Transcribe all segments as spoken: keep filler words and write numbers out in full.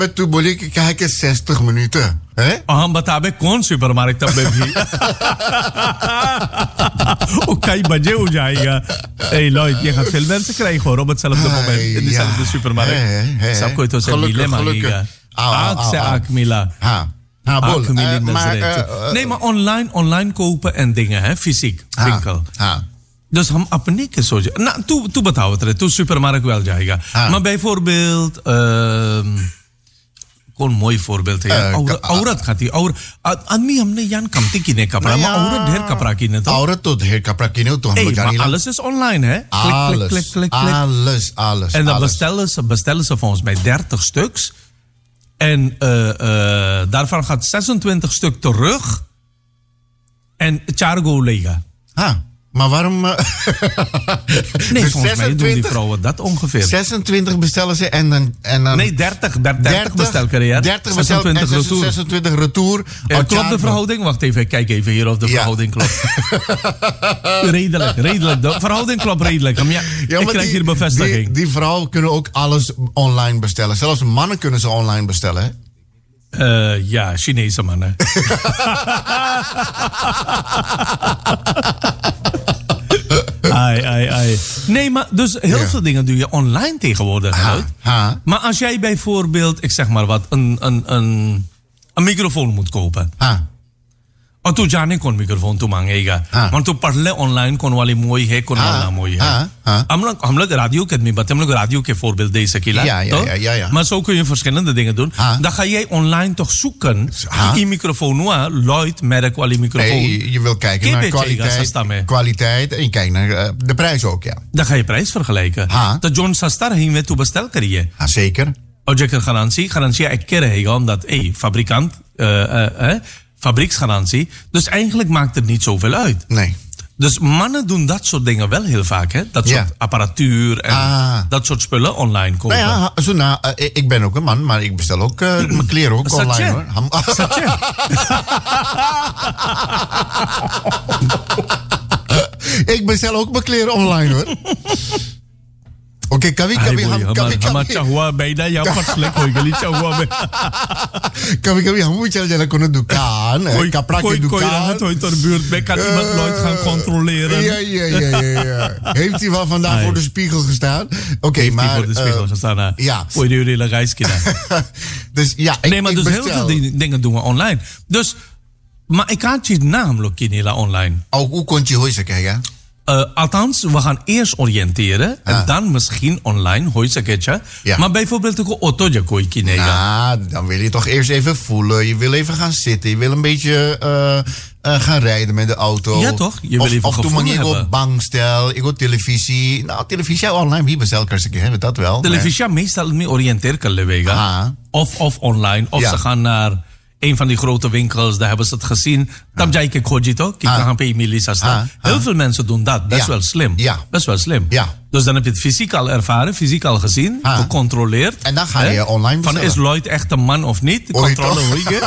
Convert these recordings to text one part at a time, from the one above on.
पर तू बोली कि क्या है कि zestig minuten. Hè? हम बतावे कौन सुपरमार्केट में भी वो कई बजे हो जाएगा ए Lloyd je gaat veel mensen krijgen hoor op hetzelfde moment in dezelfde supermarkt सबको तो से मिले मांगेगा आग से आग मिला हाँ हाँ बोल nee maar online online kopen en dingen hè fysiek winkel हाँ Dus हम अपने के सोच ना तू तू बताओ तेरे तू सुपरमार्केट wel जाएगा maar bijvoorbeeld कौन मोई voorbeeld है औरत औरत खाती और आदमी हमने यान कमती किने कपड़ा मैं औरत ढेर कपड़ा किने तो औरत तो ढेर कपड़ा किने तो हम लोग जानी ला alles is online hè klik klik klik alles alles en dan bestellen ze bestellen ze volgens mij dertig stuks en uh, uh, daarvan gaat zesentwintig stuk terug en chargo lega ah maar waarom uh, nee volgens mij doen die vrouwen dat ongeveer zesentwintig bestellen ze en dan en dan nee dertig dertig bestelcarrière dertig zesentwintig retour zesentwintig retour ja, klopt de verhouding wacht even kijk even hier of de verhouding ja. klopt redelijk redelijk de verhouding klopt redelijk ja, ja, ik krijg die, hier bevestiging die, die vrouwen kunnen ook alles online bestellen zelfs mannen kunnen ze online bestellen hè? Uh, ja, Chinese mannen. ai, ai, ai. Nee, maar dus heel ja. veel dingen doe je online tegenwoordig. Ha, ha. Maar als jij bijvoorbeeld, ik zeg maar wat, een, een, een, een microfoon moet kopen. Ha. और तू जाने कौन मिक्रोफोन तू मांगेगा और तू पढ़ ले ऑनलाइन कौन वाली मोई है कौन वाला मोई है हम लोग हम लोग radio के आदमी बात हम लोग radio के voorbeeld deze kila ja ja ja ja ja maar zo kun je verschillende dingen doen dan ga jij online toch zoeken die microfoon nou Lloyd merk wali microfoon nee, je wil kijken naar kwaliteit kwaliteit en je kijkt naar uh, de prijs ook ja dan ga je prijs vergelijken dat John Sastar hier met toe bestel krijgen ja zeker और जेकर garantie garantie एक के रहेगा omdat hey fabrikant uh, uh, uh, fabrieksgarantie. Dus eigenlijk maakt het niet zoveel uit. Nee. Dus mannen doen dat soort dingen wel heel vaak. Hè? Dat soort ja. apparatuur en ah. dat soort spullen online kopen. Nou ja, zo na, uh, ik ben ook een man, maar ik bestel ook uh, mijn kleren ook online. Hoor. Satje. Ik bestel ook mijn kleren online hoor. Okay कभी कभी हम कभी कभी अच्छा हुआ बेटा यहाँ पर स्लिक हो गई अच्छा हुआ बे कभी कभी हम भी चल जाना कोनो दुकान कपड़ा की दुकान कोई raad uit ter buurt bij kan iemand nooit gaan controleren ja ja ja ja ja heeft hij wel vandaag Ay. voor de spiegel gestaan oké okay, maar voor de spiegel uh, gestaan uh, ja voor de jullie reiskina dus ja ik, nee maar dus heel veel dingen doen we online dus maar ik had je naam ook in hele online ook hoe kon je hoe ze kijken Uh, althans, we gaan eerst oriënteren en ah. dan misschien online, hoor je het ja. Maar bijvoorbeeld ook een auto je kooi kinega. Nou, dan wil je toch eerst even voelen. Je wil even gaan zitten. Je wil een beetje uh, uh, gaan rijden met de auto. Ja toch? Je wil of, even of gevoel hebben. Of toen ik op bankstel, ik op televisie. Nou, televisie online, wie bestel kan ze hebben dat wel. Televisie nee. meestal me oriënteren kan lewegen. Ah. Of, of online, of ja. ze gaan naar een van die grote winkels, daar hebben ze het gezien. Dan jij ik hoor je toch? Ik ga bij Melissa staan. Heel veel mensen doen dat. Best ja. wel slim. Ja. Best wel slim. Ja. Dus dan heb je het fysiek al ervaren, fysiek al gezien, ha. gecontroleerd. En dan ga je hè? online bestellen. Van is Lloyd echt een man of niet? Controle hoe je.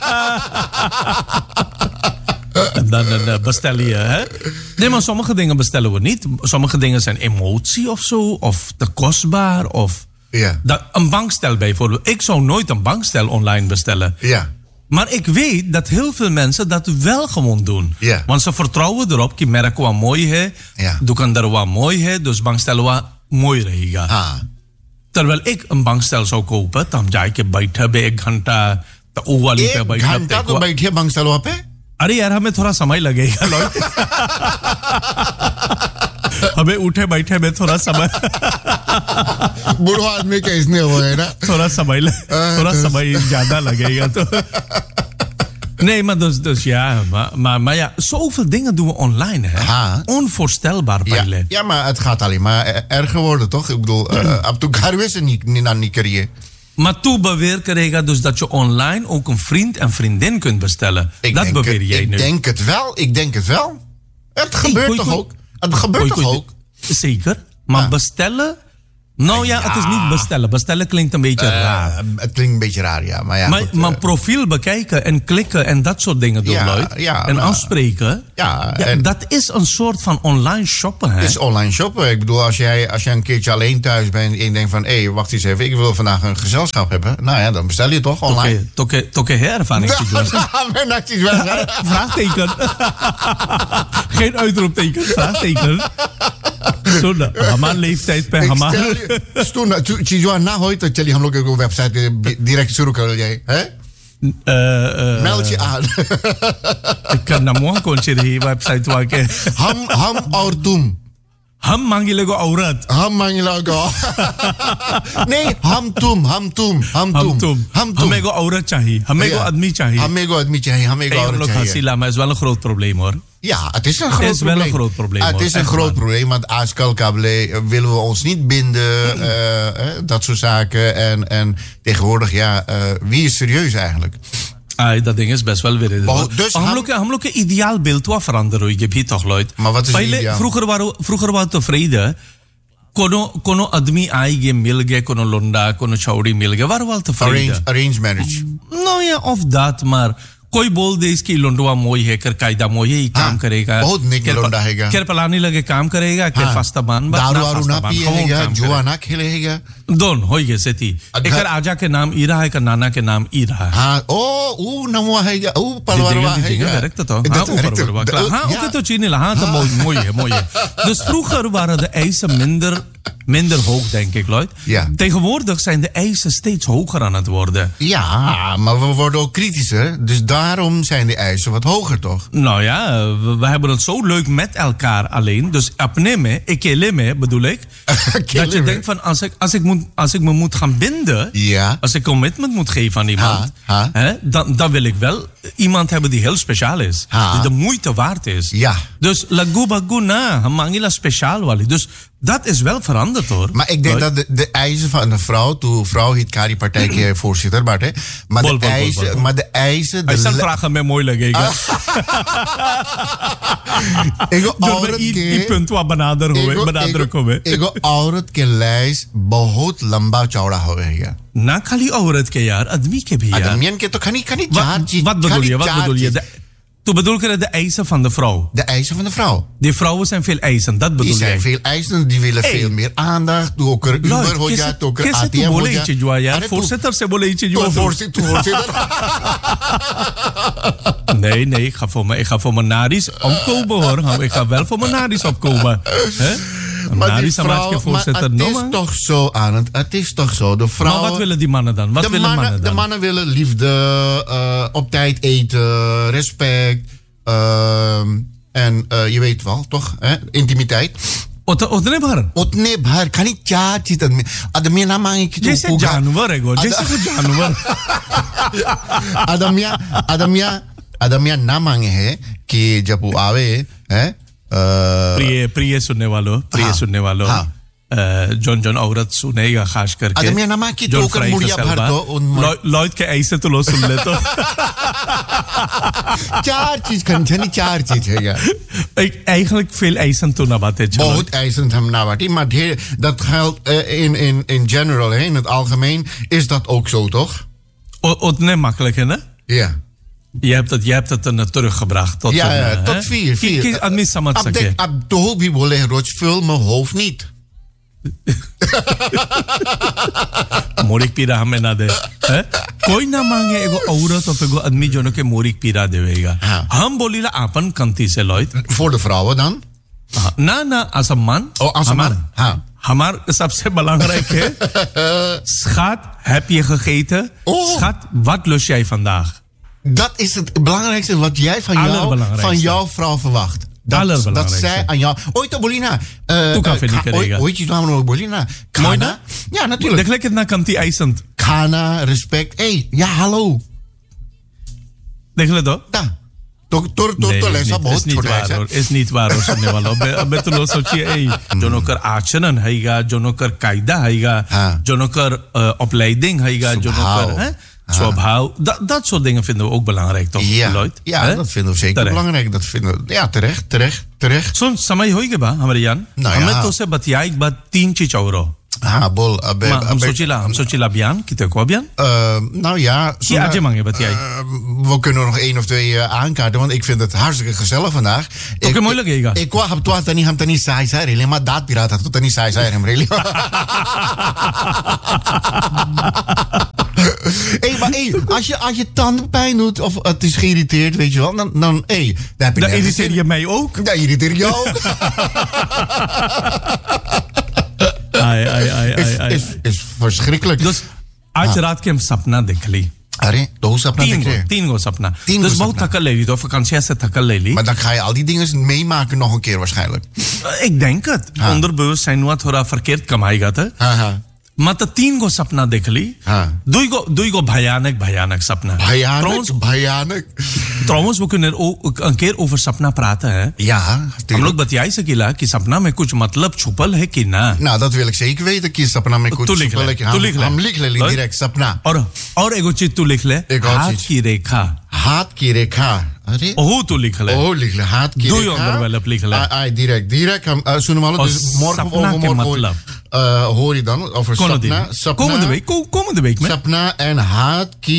En dan uh, bestel je, hè? Nee, maar sommige dingen bestellen we niet. Sommige dingen zijn emotie of zo, of te kostbaar, of ja. dat, een bankstel bijvoorbeeld. Ik zou nooit een bankstel online bestellen. Ja. Maar ik weet dat heel veel mensen dat wel gewoon doen. Ja. Want ze vertrouwen erop. Die merk wat mooi is. Ja. Doe kan er wat mooi is. Dus bankstel wat mooi रहेगा. Ah. Terwijl ik een bankstel zou kopen, dan जा के बैठा बे एक घंटा तो वो वाली पे बैठा एक घंटा तो बैठे bankstel पे अरे यार हमें थोड़ा समय लगेगा लॉयड हमें उठे बैठे में थोड़ा समय बूढ़ा आदमी का इसने हो है ना थोड़ा समय थोड़ा समय ज्यादा लगेगा तो nee maar dus dus ja maar maar maar ja zoveel dingen doen we online hè ha. Onvoorstelbaar bijna ja, ja maar het gaat alleen maar erger worden toch ik bedoel ab tu ghar mein se niet niet kariye maar toe beweer krijga dus dat je online ook een vriend en vriendin kunt bestellen ik dat beweer het, jij ik nu ik denk het wel ik denk het wel het gebeurt hey, toch ook het gebeurt toch ook zeker maar ja. bestellen Nou ja, ja, het is niet bestellen. Bestellen klinkt een beetje uh, raar. Het klinkt een beetje raar, ja. Maar, ja, maar, goed, maar uh, profiel bekijken en klikken en dat soort dingen doen, ja, Lloyd. Ja, en nou, afspreken. Ja, ja, en dat is een soort van online shoppen. Hè? Het is online shoppen. Ik bedoel, als jij, als jij een keertje alleen thuis bent en je denkt van... hé, hey, wacht eens even, ik wil vandaag een gezelschap hebben. Nou ja, dan bestel je toch online. Toke herervaring. Vraagteken. Geen uitroepteken. Vraagteken. Zo'n Haman leeftijd per Haman. Stoen, Chijua na hoort dat jullie हम लोग को website direct शुरू कर जाए, hè? Uh, uh, Meld je aan. Ik kan naar morgen konje die website waken. Ham ham और तुम. हम मांगे लगो औरत. हम मांगे लगो. नहीं, हम तुम, हम तुम, हम तुम, हम तुम. हमें को औरत चाहिए. हमें को आदमी चाहिए. हमें को आदमी चाहिए. हमें को औरत चाहिए. Hasila, maar is wel een groot probleem hoor. Ja, het is een groot is probleem. Wel een groot probleem. Ah, het is een Echt groot man. probleem, want Askal Kable willen we ons niet binden, uh, uh, dat soort zaken. En, en tegenwoordig, ja, uh, wie is serieus eigenlijk? Ah, dat ding is best wel weer. Oh, dus हम लोग हम लोग के ideaal beeld wat veranderen je hebt toch Lloyd. Maar wat is Pहिले, ideaal? vroeger waren vroeger waren tevreden. कोनो कोनो आदमी आएंगे मिल गए कोनो लोंडा कोनो छौड़ी मिल गए वार वाल tevreden. Arrange, arrange marriage. No ja, of dat maar कोई बोल दे इसकी लोंडवा मोई है कर कायदा मोई है काम करेगा बहुत निक लोंडा हैगा केर पलानी लगे काम करेगा केर फास्ता बान बा दारू वारू ना पिएगा जुआ ना खेलेगा दोन होई गे सेती एकर आजा के नाम ईरा है का नाना के नाम ईरा है हां ओ ऊ नमवा हैगा ऊ पलवारवा हैगा direct तो हां ऊपर वर हां ओके तो चीनी ला हां तो मोई है मोई है dus vroeger waren de eisen minder minder hoog, denk ik, Lloyd. Ja. Tegenwoordig zijn de eisen steeds hoger aan het worden. Ja, maar we worden ook kritischer. Dus daarom zijn de eisen wat hoger, toch? Nou ja, we, we hebben het zo leuk met elkaar alleen. Dus apneme, ikeleme bedoel ik. Dat je denkt van, als ik, als, ik moet, als ik me moet gaan binden... Ja. Als ik commitment moet geven aan iemand... Ha, ha. Hè, dan, dan wil ik wel iemand hebben die heel speciaal is. Ha. Die de moeite waard is. Ja. Dus lagu bagu na, hamangila speciaal wali. Dus dat is wel veranderd hoor. Maar ik denk Lloyd. dat de, de eisen van een vrouw, toen vrouw heet Kari partijke voorzitter, maar, hè, maar, bol, de bol, eisen, bol, bol. maar de eisen... Hij de zal le- vragen met mooi leggen. Ik औरत के पुंट वा बनादर हुए बनादर को में एगो औरत के लाइस बहुत लंबा चौड़ा होएगा ना खाली औरत के यार आदमी के भी यार आदमियन के तो खाली खाली चार चीज wat bedoel je wat bedoel je toen bedoel je de eisen van de vrouw de eisen van de vrouw die vrouwen zijn veel eisen dat bedoel je die zijn jij veel eisen die willen hey. veel meer aandacht doe ook er Uber हो जाए तो कर A T M हो जाए जो यार voorzitter से बोले इच्छे जो voorzitter voorzitter nee nee ik ga voor me ik ga voor mijn naris opkomen hoor ik ga wel voor mijn naris opkomen hè maar, die vrouw, maar het no, is man. toch zo aan het het is toch zo de vrouwen maar wat willen die mannen dan wat de willen mannen, mannen dan de mannen willen liefde uh, op tijd eten respect uh, en uh, je weet wel toch hè? Intimiteit उतने भर उतने भर खाली चार चीज आदमी आदमी ना मांगे कि जैसे जानवर है गो जैसे कोई जानवर आदमिया आदमिया आदमिया ना मांगे है कि जब वो आवे है प्रिय प्रिय सुनने वालों प्रिय सुनने वालों जॉन जॉन औरत सुनेगा खास करके आदमिया ना मांगे तो कर मुड़िया भर तो लॉयड के ऐसे तो लो सुन ले तो चार चीज खंडनी चार चीज है यार eigenlijk veel eisend toen nabatte बहुत eisend hem nabati maar dat geldt uh, in in in general hè, in het algemeen is dat ook zo toch utne makkelijk hè ja Je hebt het, je hebt het er teruggebracht tot ja, een, ja, uh, tot vier. vier. Kies admis samat sake. Abdobi bole roch vul mijn hoofd niet. मोरिक पीरा हमें ना दे कोई ना मांगे एगो औरत of एगो आदमी जोनो के मोरिक पीरा देवेगा हम बोलीला आपन कंती से Lloyd voor de vrouwen dan ना ना als een man oh als een man हाँ हमार सबसे belangrijk है schat heb je gegeten oh. schat wat lust jij vandaag dat is het belangrijkste wat jij van jou van jouw vrouw verwacht dat, dat zij aan jou ooit de Bolina ooit je naam nog Bolina Kana ja natuurlijk denk ik het na kanti eisend Kana respect hey ja hallo denk je dat ja toch toch toch toch les is niet waar hoor is niet waar hoor सुनने वालों मैं तो लो सोचिए hey जोनो कर आचरण हैगा जोनो कर कायदा हैगा जोनो कर opleiding हैगा जोनो कर हैं Swabhau, dat, dat soort dingen vinden we ook belangrijk, toch, ja, Lloyd? Ja, He? dat vinden we zeker terecht. belangrijk. Dat vinden we, ja, terecht, terecht, terecht. Zo'n samay hoy ke ba, hamare yan. Nou ja. Hame to se batiyaik ba तीन चीज और हाँ बोल अबे हम सोचिला हम sochila bian kita ko bian uh, nou ja so, uh, wat jij uh, we kunnen nog één of twee uh, aankaarten want ik vind het hartstikke gezellig vandaag ik moeilijk ik ik wou heb toch tani ham tani sai sai really maar dat pirata tot tani sai sai hem really hey, maar hey, als je als je tandenpijn doet of het is geïrriteerd weet je wel dan dan hey dan, dan irriteer je mij ook dan irriteer je ook Ai, ai, ai, is, ai, is, is verschrikkelijk. Dus आज रात के हम सपना देख ली अरे दो सपना तीन गो तीन गो सपना dus बहुत थकल ले ली तो vakantie से थकल ले ली maar dan ga je al die dingen meemaken nog een keer waarschijnlijk ik denk het onderbewustzijn nu थोड़ा verkeerd कमाएगा था मतलब तीन गो सपना देख ली दुई गो दुई गो भयानक भयानक सपना भयानक भयानक trouwens we kunnen er een keer over सपना praten hè ja हम लोग बतिया ही सकेला कि सपना में कुछ मतलब छुपल है कि ना nou dat wil ik zeker weten कि सपना में कुछ छुपल है तू लिख ले हम लिख ले direct सपना और और एगो चीज तू लिख ले हाथ की रेखा हाथ की रेखा अरे ओह तू लिख ले ओह लिख ले हाथ की रेखा दो onderwerp लिख ले आई direct direct हम सुन वालो dus morgen overmorgen uh, hoor je dan over sapna sapna komende week komende week में sapna en हाथ की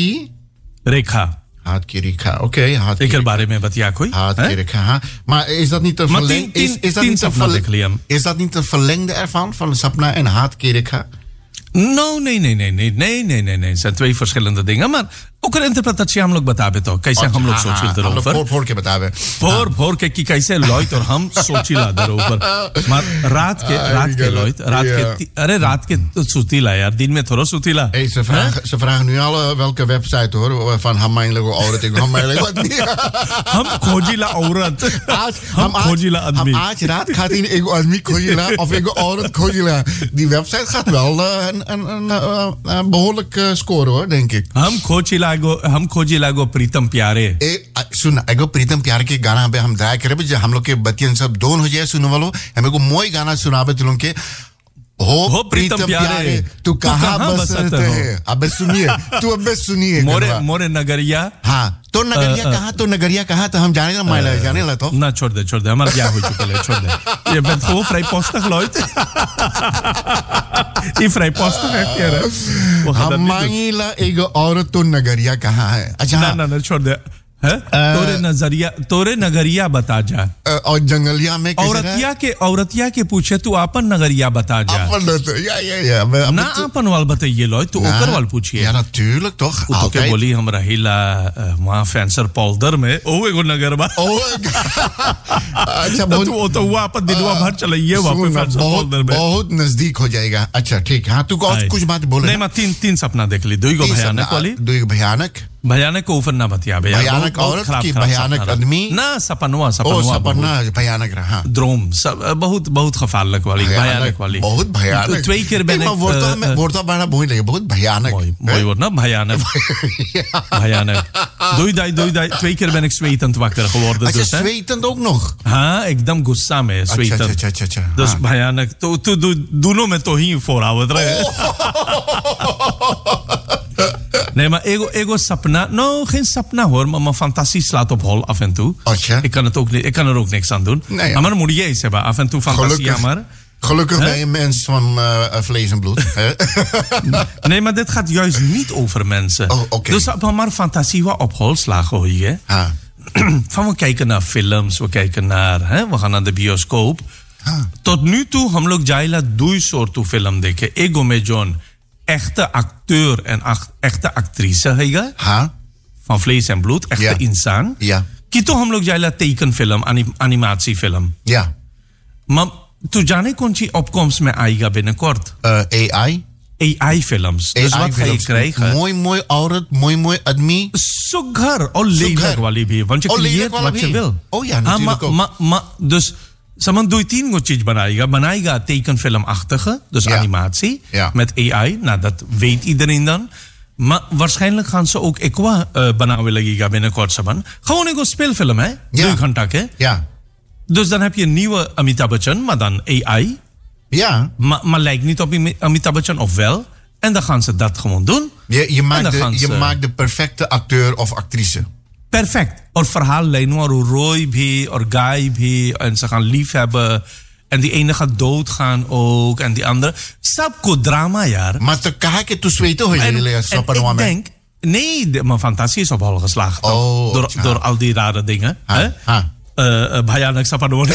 रेखा हाथ की रेखा oké okay, हाथ की बारे में बतिया कोई हाथ की रेखा हाँ maar is dat niet een verleng is is dat niet een verleng is dat niet een verlengde ervan van sapna en हाथ की रेखा No, nee, nee, nee, nee, nee, nee, nee, nee. Het zijn twee verschillende dingen, maar ook een interpretatie हम लोग बतावे तो कैसे हम लोग सोचिल दरोवर फोर फोर के बतावे फोर फोर के कि कैसे लॉयट और हम सोचिला दरोवर maar रात के रात के लॉयट रात के अरे रात के सुतीला यार दिन में थोड़ा सुतीला hey, ze vragen ze vragen nu al welke website hoor van हम माइन लोग औरत एक हम माइन लोग हम खोजिला औरत आज हम खोजिला आदमी हम आज रात खाती एक आदमी खोजिला of एक औरत खोजिला die website gaat wel een een een behoorlijk score hoor denk ik हम खोजिला हम खोजिला गो प्रीतम प्यारे ए सुन एगो प्रीतम प्यारे के गाना पे हम ड्राई करे जो हम लोग के बतियन सब दोन हो जाए सुनने वालों हमें को मोई गाना सुनाबे तुम लोग के हो प्रीतम प्यारे तू कहाँ बसते हैं अबे सुनिए तू अबे सुनिए मोरे मोरे नगरिया हाँ तो नगरिया कहाँ तो नगरिया कहाँ तो हम जाने ना माइला जाने ला तो ना छोड़ दे छोड़ दे हमारा ब्याह हो चुका है छोड़ दे ये बंद हो फ्राई पोस्ट तक लॉयट ये फ्राई पोस्ट तक है यार हम माइला एक औरत तो नगरिया कहाँ है अच्छा ना ना ना छोड़ दे तोरे नजरिया तोरे नगरिया बता जा और जंगलिया में औरतिया के औरतिया के पूछे तू अपन नगरिया बता जा अपन तो या या या ना अपन वाल बताइए लो तू ओकर वाल पूछिए ja natuurlijk toch altijd तो बोली हम रहिला वहां फैंसर पोल्डर में ओ एगो नगर बा ओ अच्छा बहुत तो तो वो अपन दिनवा भर चलाइए वहां पे फैंसर पोल्डर में बहुत नजदीक हो जाएगा अच्छा ठीक हां तू कुछ बात बोले नहीं मैं तीन तीन सपना देख ली दो ही भयानक वाली दो ही भयानक भयानक को ऊपर ना बतिया भयानक औरत की भयानक आदमी ना सपनवा सपनवा सपना भयानक रहा ड्रोम बहुत बहुत खफालक वाली भयानक वाली बहुत भयानक twee keer ben ik wordt wordt bijna mooi nee बहुत भयानक mooi wordt ना भयानक भयानक doei dai doei dai twee keer ben ik zwetend wakker geworden dus hè zwetend ook nog हाँ एकदम गुस्सा में zwetend अच्छा अच्छा अच्छा dus भयानक तो तू दोनों में तो ही voorhouden Nee, maar ego, ego sapna. Nou, geen sapna hoor, maar mijn fantasie slaat op hol af en toe. Okay. Ik kan het ook niet, ik kan er ook niks aan doen. Nee, ja. Maar dan moet je eens hebben, af en toe fantasie, gelukkig, maar. Gelukkig ben je een mens van uh, vlees en bloed. Nee, maar dit gaat juist niet over mensen. Oh, okay. Dus maar fantasie wat op hol slagen hoor je. Ha. Van we kijken naar films, we kijken naar, hè, we gaan naar de bioscoop. Ha. Tot nu toe, हम लोग जाइला दुई सोर्तु film देखे. Ego में zone echte acteur en ach, echte actrice है हाँ van vlees en bloed echte ja. इंसान ja कि तो हम लोग जाइला tekenfilm anim, animatiefilm ja maar tu जाने कौन सी opkomst में आएगा binnenkort uh, A I A I films dus A I wat ga je krijgen mooi mooi औरत mooi mooi आदमी सुघर और lelijk वाली भी want je creëert wat je wil oh ja natuurlijk ook maar maar dus Saman doe tien go चीज बनाएगा बनाएगा tekenfilmachtige dus ja. animatie ja. met A I nou dat weet iedereen dan maar waarschijnlijk gaan ze ook Equa uh, बनावे लगेगा binnenkort saman gewoon een speelfilm hè ja. drie घंटा के ja dus dan heb je een nieuwe Amitabh Bachchan maar dan A I ja maar maar lijkt niet op Amitabh Bachchan of wel en dan gaan ze dat gewoon doen je, je maakt de, je ze... maakt de perfecte acteur of actrice perfect और verhaallijn waar Roy भी और Guy भी en ze gaan lief hebben En die ene gaat doodgaan ook. En die andere. Sapko drama, ja. Maar te kijken, toen zweten hoe jullie soppen ik denk, nee, de, mijn fantasie is op hol geslagen. Oh, door, door al die rare dingen. Ha, ha. Uh, Bayanak Sapanoor.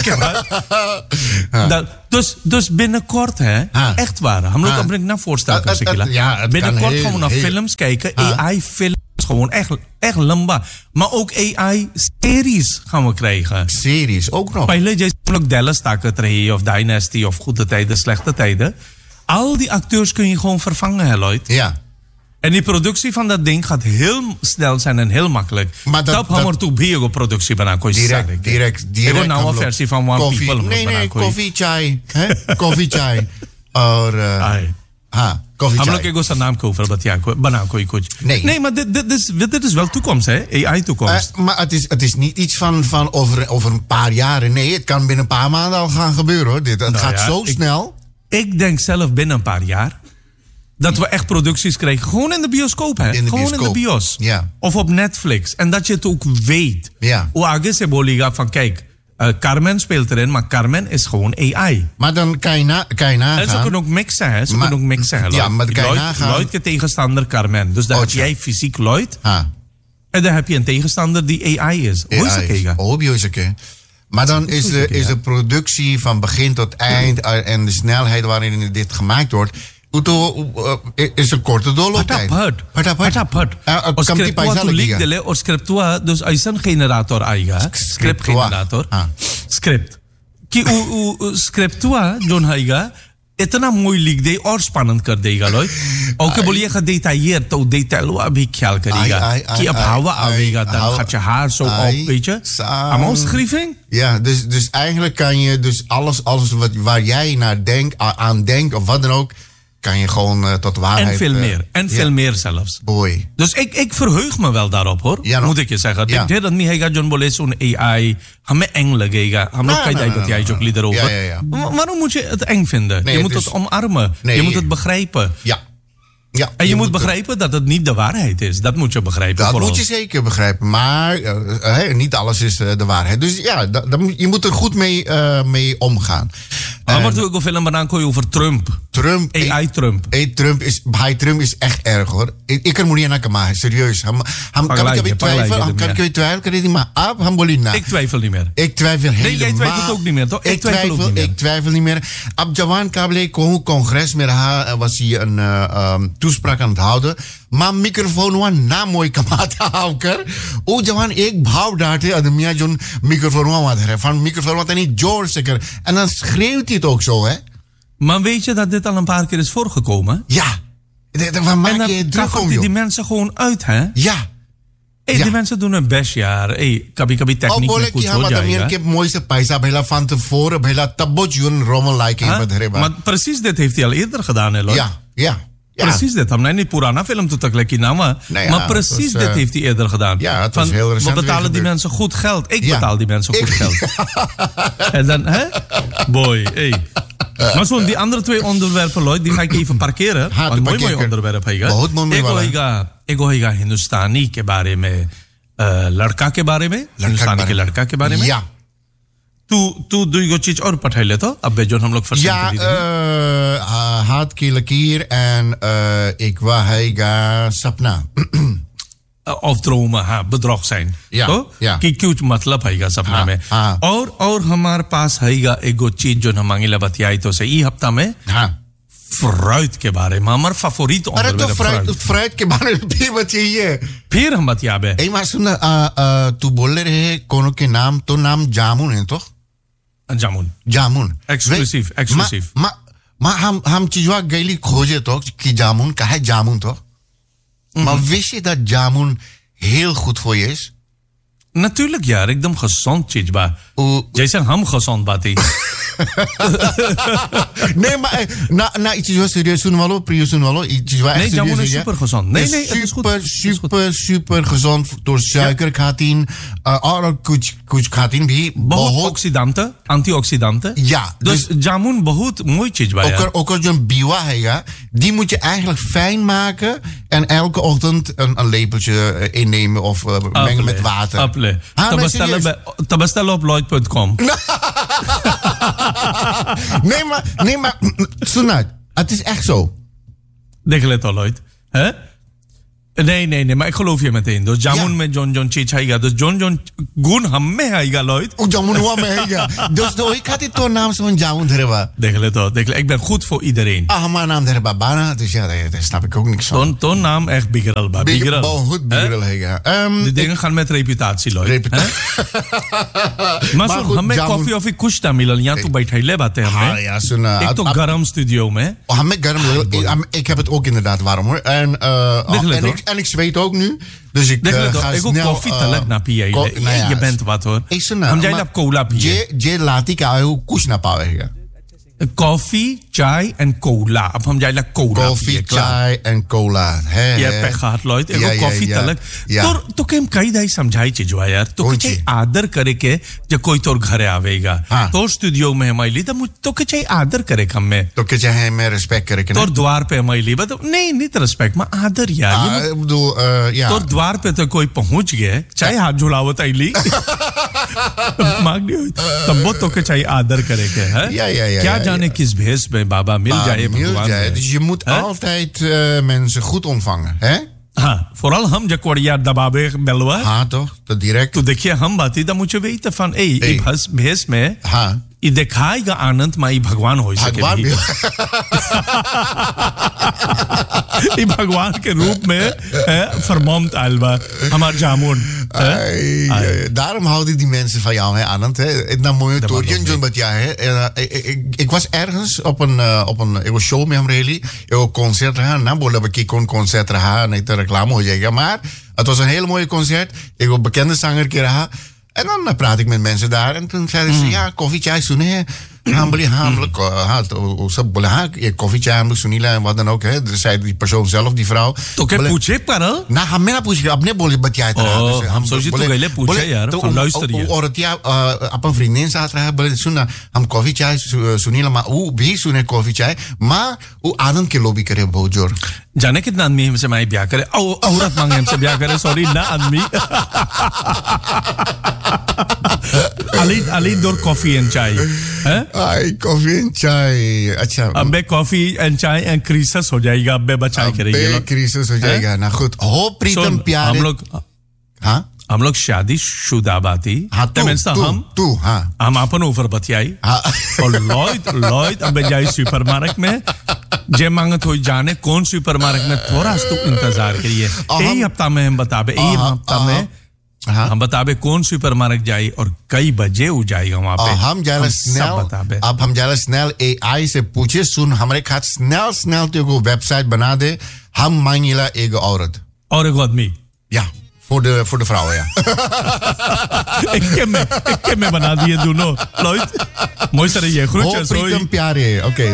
dus, dus binnenkort, hè, ha. echt waar. Ham ook ben ik naar voorstel. Uh, uh, uh, ja, binnenkort heel, gaan we naar heel. films kijken. Ha. A I-films, gewoon echt, echt lamba. Maar ook A I-series gaan we krijgen. Series ook nog? Bij je ook Dallas Takken of Dynasty of Goede Tijden, Slechte Tijden. Al die acteurs kun je gewoon vervangen, hè, Lloyd. Ja. En die productie van dat ding gaat heel snel zijn en heel makkelijk. Maar dat... dat hammer toe bio productie bijna. Direct, direct, direct. Ik nou een versie van One koffie, People. Nee, nee, koffie chai. Koffie chai. Or... Uh, ha, koffie chai. Hammer ik ook zijn naam kopen, dat ja, banaan kooi kooi. Nee. Nee, maar dit, dit, is, dit is wel toekomst, hè? A I-toekomst. Uh, maar het is, het is niet iets van, van over, over een paar jaren. Nee, het kan binnen een paar maanden al gaan gebeuren, hoor. Dit, het nou gaat ja, zo ik, snel. Ik denk zelf binnen een paar jaar... dat we echt producties krijgen. Gewoon in de bioscoop, hè? In de Gewoon bioscoop. in de bios. Ja. Of op Netflix. En dat je het ook weet. Ja. Hoe Agis Eboliga van, kijk, uh, Carmen speelt erin, maar Carmen is gewoon A I. Maar dan kan je, na, kan je nagaan... En ze kunnen ook mixen, hè? Ze maar, kunnen ook mixen, hè? Ja, maar dan kan je Lloyd, nagaan... Lloyd tegenstander Carmen. Dus dan oh, heb jij fysiek Lloyd. Ha. En dan heb je een tegenstander die A I is. Hoe is het? Oh, oké. Maar dan is de, is de productie van begin tot eind... en de snelheid waarin dit gemaakt wordt... Uto uh, is een korte doorlooptijd. Patap, patap. Patap, patap. O scriptua tu ligdele, o scriptua, dus als een generator aiga, script generator, script. Ki u u scriptua John aiga, इतना मोई लिख दे और spannend कर देगा लोग और के बोलिए का detailleerd तो detail वो अभी ख्याल करेगा कि अब हवा आवेगा dan gaat je haar zo op, weet je? Allemaal schrijving? Ja, dus, dus eigenlijk kan je dus alles, alles wat, waar jij naar denkt, aan denkt of wat dan ook, kan je gewoon uh, tot waarheid... En veel meer. En uh, veel ja. meer zelfs. Boy. Dus ik, ik verheug me wel daarop, hoor. Ja, moet ik je zeggen. Ja. Ik denk dat mij John Boles zo'n A I... Hame eng leggen. Hame ook kijken dat jij ook lieder over. Ja, ja, ja. Maar waarom moet je het eng vinden? Nee, je het moet is... het omarmen. Nee, je moet het begrijpen. Ja. Ja, en je, je moet, moet het... begrijpen dat het niet de waarheid is. Dat moet je begrijpen. Dat vooral. moet je zeker begrijpen. Maar uh, uh, niet alles is uh, de waarheid. Dus ja, da, da, je moet er goed mee, uh, mee omgaan. Maar wat doe ik film banaan over Trump? Trump. A I Trump. A I Trump is, bij Trump is echt erg, hoor. Ik, ik kan moet niet naar maken, serieus. Ham, ham, kan ik twijfelen? Kan ik twijfelen? Kan ik niet maar af? Ham bolina. Ik twijfel niet meer. Ik twijfel helemaal. Nee, jij twijfelt ook niet meer, toch? Ik, ik twijfel, twijfel ook niet meer. Ik twijfel niet meer. Ab Jawan Kable kon congres met haar was hij een uh, um, toespraak aan het houden. Maar microfoon wan na mooi kamata houker. O Jawan ik bouw daar te de mia John microfoon wan wat her. Van microfoon wat en niet George zeker. En dan schreeuwt hij het ook zo, hè? Maar weet je dat dit al een paar keer is voorgekomen? Ja. Waar maak en dan je druk om, joh? Die mensen gewoon uit, hè? Ja. Hey, ja. Die mensen doen hun best, ja. Hey, kabi kabi techniek oh, boleh kiha maar dan meer kip mooiste paisa bela van tevoren bela tabot jun rommel like in met reba. Maar precies dit heeft hij al eerder gedaan, hè, Lloyd? Ja, ja. Ja. Precies dit. Hij heeft niet Purana film toe te klikken, nou, maar, nee, ja, maar precies was, dit uh, heeft hij eerder gedaan. Ja, het van, was heel recent. We betalen die mensen goed geld. Ik ja. betaal die mensen goed ik, geld. En dan, hè? Boy, hey. Maar zo, die andere twee onderwerpen, Lloyd, die ga ik even parkeren. हाँ, want mooi mooi onderwerp है बहुत मन में वाला है एक होएगा हिंदुस्तानी के बारे में लड़का के बारे में हिंदुस्तानी के लड़का के बारे में या तू तू दो चीज और पढ़ा ले तो अब जो हम लोग फर्स्ट ja uh, हाथ की लकीर en uh, ik waheega sapna of dromen, हाँ bedrog zijn या तो या कि क्यों मतलब हैगा सपना में और और हमारे पास हैगा एगो चीज जो हम मांगेला बतियाई तो से ई हफ्ता में हाँ फ्राइड के बारे में हमारा फेवरेट अरे तो फ्राइड फ्राइड के बारे में भी बताइए फिर हम बतियाबे ए मां सुन तू बोल रहे कोनो के नाम तो नाम जामुन है तो जामुन जामुन एक्सक्लूसिव एक्सक्लूसिव मा मा हम हम चीजवा गईली खोजे तो कि जामुन का है जामुन तो maar wist je dat jamun heel goed voor je is? Natuurlijk ja, ekdom gezond chijba. Jij zegt ham gezond bati. Nee, maar na na iets was serieus doen wel, prius doen wel, iets was echt serieus. Nee, jamun is super gezond. Nee, nee, het is super super super gezond door suiker khatin और कुछ कुछ khatin भी बहुत oxidanten, antioxidanten. Ja, dus jamun बहुत mooi chijba. Ook er ook er een biwa है ja, die moet je eigenlijk fijn maken en elke ochtend een, een lepeltje innemen of uh, mengen met water. Appelen. Te bestellen op lloyd punt com. nee, maar, nee, maar, Sunat, het is echt zo. देख लेता लॉयड है नहीं नहीं नहीं मैं खलोफ ये meteen dus jamun में जोन जोन चीज आएगा dus जोन जोन गुण हम में आएगा लॉयड o jamun हुआ में आएगा dus de ik had dit toon naam zo'n jamun धरवा देख ले तो देख ले ik ben goed voor iedereen ah maar naam धरवा bana dus ja daar snap ik ook niks van toon toon naam echt biggerel ba biggerel biggerel goed biggerel है um de dingen gaan met reputatie Lloyd maar सुन हमें कॉफी ऑफी कुछ ना मिलल यहाँ तू बैठे ले बातें हमने हाँ यार सुन एक तो गरम स्टूडियो में हमें गरम ik heb het ook inderdaad warm hoor en en ik en ik zweet ook nu dus ik uh, ga ik snel koffie तलक ना पिए ये बेंत बात हो हम जाए ना कोला पिए जे जे लाती का है वो कुछ ना पावेगा कॉफी चाय एंड कोला अब हम जाए ना कोला कॉफी चाय एंड कोला है ये पे खात लॉयड एगो कॉफी तलक तो तो केम कई दाई समझाई चीज हुआ यार तो के आदर करे के जो कोई तोर घरे आवेगा तो स्टूडियो में हमारी तो तो के चाहिए आदर करे कम में तो के चाहे मैं रिस्पेक्ट करे के तोर द्वार पे हमारी बट नहीं नहीं तो रिस्पेक्ट में आदर यार ये तोर द्वार पे तो कोई पहुंच गए चाहे हाथ झुलावत आईली मांग नहीं तब वो तो के चाहिए आदर करे के है क्या जाने किस भेष में बाबा मिल जाए भगवान में dus je moet altijd uh, mensen goed ontvangen hè हाँ vooral हम जब कोड़िया दबावे बेलवा हाँ तो तो direct तो देखिए हम बाती तो मुझे वही तो फन ए ये भस भेष में हाँ ये दिखाएगा आनंद माई भगवान हो सके भगवान ये भगवान के रूप में vermomd alba हमार जामुन daarom houden die mensen van jou hè Anand hè इतना mooi toerien जो बतिया है ik was ergens op een op een एक show में हम रही एक concert रहा ना बोला कि कौन concert रहा नहीं तो reclame हो जाएगा maar het was een hele mooie concert एक bekende zanger के रहा en dan praat ik met mensen daar en toen zeiden ze ja koffie chai सुने हाँ बोली हाँ हाँ तो सब बोले हाँ ये कॉफी चाय हम लोग सुनीला है वादन ओके है zei die persoon zelf die vrouw तो क्या पूछे पर ना हमें ना पूछे अपने बोले बतियाए था हम सोचे तो गले पूछे यार from luister je और त्या अपन vriendin साथ रहा बोले सुना हम कॉफी चाय सुनीला माँ वो भी सुने कॉफी चाय माँ वो आनंद के लोभी करे बहुत जोर जाने कितना आदमी हमसे माई ब्याह करे औरत मांगे हमसे ब्याह करे सॉरी ना आदमी अली अली दो कॉफी एंड चाय हैं आई कॉफी एंड चाय अच्छा अबे कॉफी एंड चाय एंड क्रीसेस हो जाएगा अबे बचाई करेंगे अबे क्रीसेस हो जाएगा ना खुद हो प्रीतम प्यारे हम लोग हाँ हम लोग शादी शुदा बाती हाँ तू तू हम तू हाँ हम अपन ऊपर बतियाई और लॉयड लॉयड अबे जाए सुपरमार्केट में जे मांगत हो जाने कौन सुपरमार्केट में थोड़ा सा तो इंतजार करिए यही हफ्ता में हम बताबे यही हफ्ता में हाँ? हम बताबे कौन सुपरमार्केट जाए और कई बजे हो जाएगा वहाँ पे हम जाए स्नेल अब हम जाए स्नेल एआई से पूछे सुन हमारे खात स्नेल स्नेल तो को वेबसाइट बना दे हम मांगेला एक औरत और एक आदमी या voor de voor de vrouwen ja ik ken me ik ken me बना दिए दोनों लॉयड मोई सर ये groetjes hoor प्रीतम प्यारे ओके